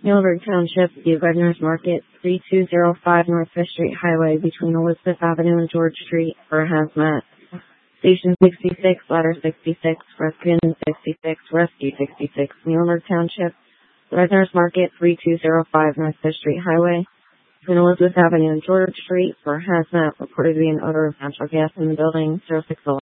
Muhlenberg Township, View Gardeners Market, 3205 North Fifth Street Highway between Elizabeth Avenue and George Street for a hazmat. Station 66, Ladder 66, Rescue 66, Rescue 66, Muhlenberg Township, Gardeners Market, 3205 North Fifth Street Highway between Elizabeth Avenue and George Street for a hazmat. Reported to be an odor of natural gas in the building. 060